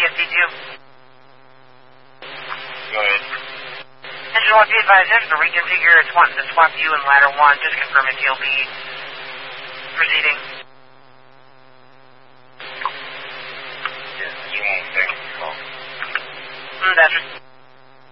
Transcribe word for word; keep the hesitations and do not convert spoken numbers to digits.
S D two. Go ahead. Engine one, be advised, engine to reconfigure. It's wanting to swap you in ladder one. Just confirm if you'll be proceeding. Yeah, you won't take the call. Mm, that's it.